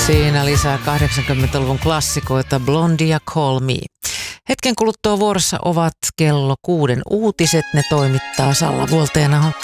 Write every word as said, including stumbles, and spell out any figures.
Siinä lisää kahdeksankymmentäluvun klassikoita Blondie ja Call Me. Hetken kuluttua vuorossa ovat kello kuuden uutiset. Ne toimittaa Salla Vuolteenaho.